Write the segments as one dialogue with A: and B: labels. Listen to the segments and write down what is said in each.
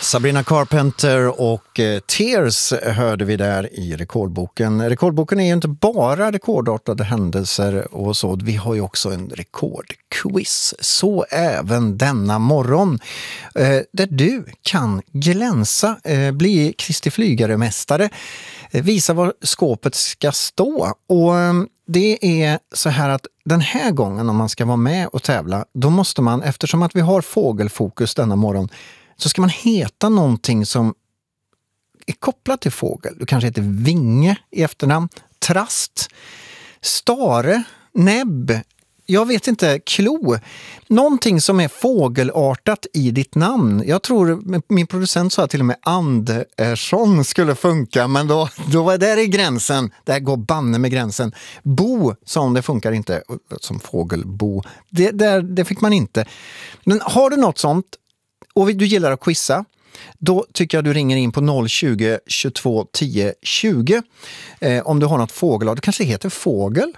A: Sabrina Carpenter och Tears hörde vi där i rekordboken. Rekordboken är ju inte bara rekordartade händelser och så. Vi har ju också en rekordquiz. Så även denna morgon. Där du kan glänsa, bli Kristi Flygare-mästare. Visa var skåpet ska stå. Och det är så här att den här gången om man ska vara med och tävla, då måste man, eftersom att vi har fågelfokus denna morgon, så ska man heta någonting som är kopplat till fågel. Du kanske heter Vinge i efternamn, Trast, Stare, Näbb, jag vet inte, Klo. Någonting som är fågelartat i ditt namn. Jag tror, min producent sa till och med Andersson skulle funka, men då var det där i gränsen. Där går banne med gränsen. Bo, som det funkar inte som fågelbo. Det fick man inte. Men har du något sånt och du gillar att quizza, då tycker jag du ringer in på 020 22 10 20 om du har något fågelart. Det kanske heter fågel.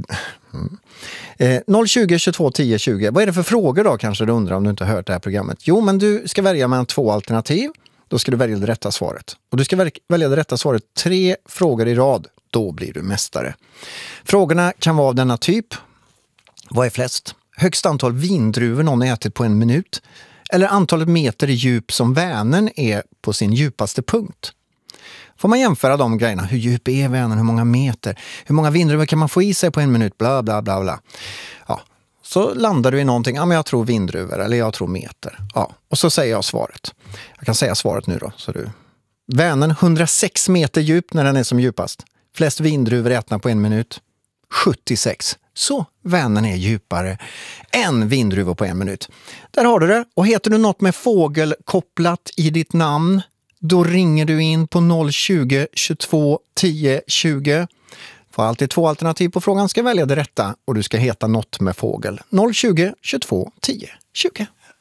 A: 020 22 10 20. Vad är det för frågor då, kanske du undrar om du inte har hört det här programmet? Jo, men du ska välja mellan 2 alternativ. Då ska du välja det rätta svaret. Och du ska välja det rätta svaret 3 frågor i rad. Då blir du mästare. Frågorna kan vara av denna typ. Vad är flest? Högst antal vindruvor någon ätit på 1 minut? Eller antalet meter i djup som Vänern är på sin djupaste punkt? Får man jämföra de grejerna? Hur djup är Vänern? Hur många meter? Hur många vindruvor kan man få i sig på 1 minut? Bla bla bla bla. Ja, så landar du i någonting. Ja, men jag tror vindruvor eller jag tror meter. Ja, och så säger jag svaret. Jag kan säga svaret nu då. Så du. Vänern 106 meter djup när den är som djupast. Flest vindruvor ätna på 1 minut. 76. Så Vänern är djupare än vindruvor på 1 minut. Där har du det. Och heter du något med fågel kopplat i ditt namn, då ringer du in på 020 22 10 20. Får alltid 2 alternativ på frågan, ska välja det rätta och du ska heta något med fågel. 020 22 10 20.